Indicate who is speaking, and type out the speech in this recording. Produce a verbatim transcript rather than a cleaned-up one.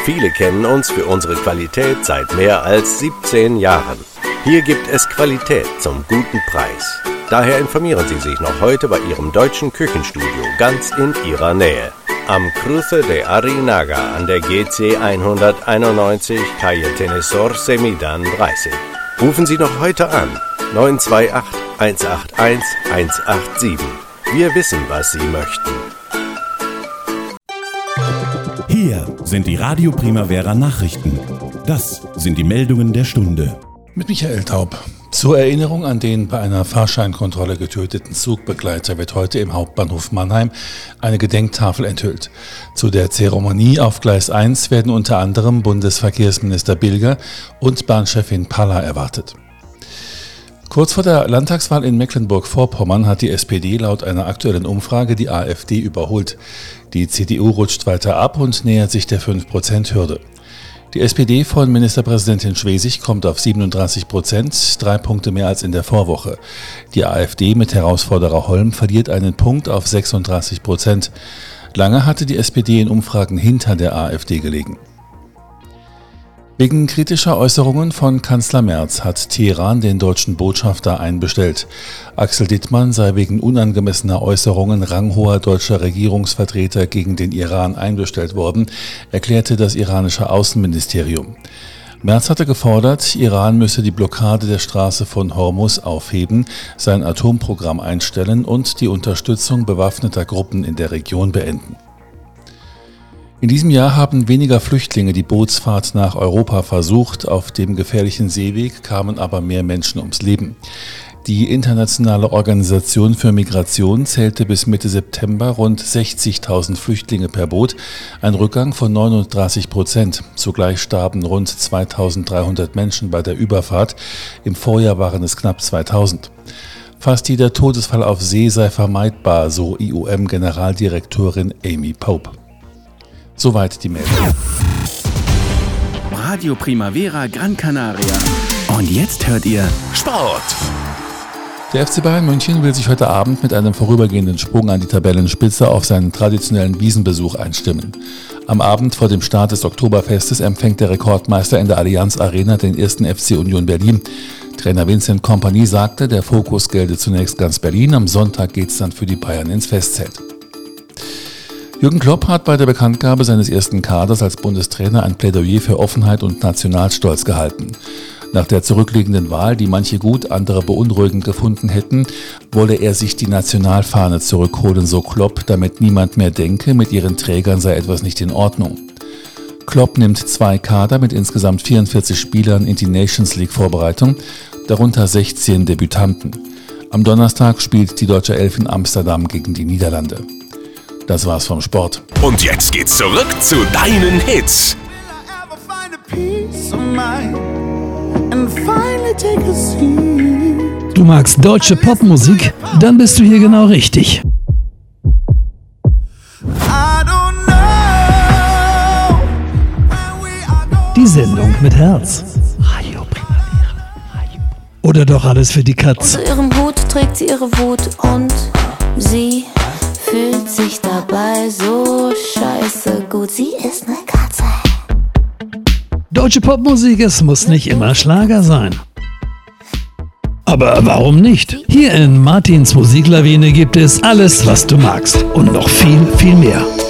Speaker 1: Viele kennen uns für unsere Qualität seit mehr als siebzehn Jahren. Hier gibt es Qualität zum guten Preis. Daher informieren Sie sich noch heute bei Ihrem deutschen Küchenstudio ganz in Ihrer Nähe. Am Cruce de Arinaga an der G C hunderteinundneunzig, Calle Tenesor Semidan dreißig. Rufen Sie noch heute an. neun zwei acht, eins acht eins, eins acht sieben. Wir wissen, was Sie möchten.
Speaker 2: Hier sind die Radio Primavera Nachrichten. Das sind die Meldungen der Stunde.
Speaker 3: Mit Michael Taub. Zur Erinnerung an den bei einer Fahrscheinkontrolle getöteten Zugbegleiter wird heute im Hauptbahnhof Mannheim eine Gedenktafel enthüllt. Zu der Zeremonie auf Gleis eins werden unter anderem Bundesverkehrsminister Bilger und Bahnchefin Palla erwartet. Kurz vor der Landtagswahl in Mecklenburg-Vorpommern hat die S P D laut einer aktuellen Umfrage die AfD überholt. Die C D U rutscht weiter ab und nähert sich der fünf Prozent Hürde. Die S P D von Ministerpräsidentin Schwesig kommt auf siebenunddreißig Prozent, drei Punkte mehr als in der Vorwoche. Die AfD mit Herausforderer Holm verliert einen Punkt auf sechsunddreißig Prozent. Lange hatte die S P D in Umfragen hinter der AfD gelegen. Wegen kritischer Äußerungen von Kanzler Merz hat Teheran den deutschen Botschafter einbestellt. Axel Dittmann sei wegen unangemessener Äußerungen ranghoher deutscher Regierungsvertreter gegen den Iran einbestellt worden, erklärte das iranische Außenministerium. Merz hatte gefordert, Iran müsse die Blockade der Straße von Hormuz aufheben, sein Atomprogramm einstellen und die Unterstützung bewaffneter Gruppen in der Region beenden. In diesem Jahr haben weniger Flüchtlinge die Bootsfahrt nach Europa versucht, auf dem gefährlichen Seeweg kamen aber mehr Menschen ums Leben. Die Internationale Organisation für Migration zählte bis Mitte September rund sechzigtausend Flüchtlinge per Boot, ein Rückgang von neununddreißig Prozent. Zugleich starben rund zweitausenddreihundert Menschen bei der Überfahrt, im Vorjahr waren es knapp zweitausend. Fast jeder Todesfall auf See sei vermeidbar, so I O M-Generaldirektorin Amy Pope. Soweit die Meldung.
Speaker 4: Radio Primavera Gran Canaria. Und jetzt hört ihr Sport.
Speaker 3: Der F C Bayern München will sich heute Abend mit einem vorübergehenden Sprung an die Tabellenspitze auf seinen traditionellen Wiesenbesuch einstimmen. Am Abend vor dem Start des Oktoberfestes empfängt der Rekordmeister in der Allianz Arena den ersten F C Union Berlin. Trainer Vincent Kompany sagte, der Fokus gelte zunächst ganz Berlin. Am Sonntag geht's dann für die Bayern ins Festzelt. Jürgen Klopp hat bei der Bekanntgabe seines ersten Kaders als Bundestrainer ein Plädoyer für Offenheit und Nationalstolz gehalten. Nach der zurückliegenden Wahl, die manche gut, andere beunruhigend gefunden hätten, wolle er sich die Nationalfahne zurückholen, so Klopp, damit niemand mehr denke, mit ihren Trägern sei etwas nicht in Ordnung. Klopp nimmt zwei Kader mit insgesamt vierundvierzig Spielern in die Nations League Vorbereitung, darunter sechzehn Debütanten. Am Donnerstag spielt die deutsche Elf in Amsterdam gegen die Niederlande. Das war's vom Sport.
Speaker 5: Und jetzt geht's zurück zu deinen Hits.
Speaker 6: Du magst deutsche Popmusik? Dann bist du hier genau richtig. Die Sendung mit Herz. Radio Primavera. Oder doch alles für die Katz.
Speaker 7: Unter ihrem Hut trägt sie ihre Wut und sie fühlt sich dabei so scheiße gut. Sie ist ne Katze.
Speaker 6: Deutsche Popmusik, es muss nicht immer Schlager sein. Aber warum nicht? Hier in Martins Musiklawine gibt es alles, was du magst und noch viel, viel mehr.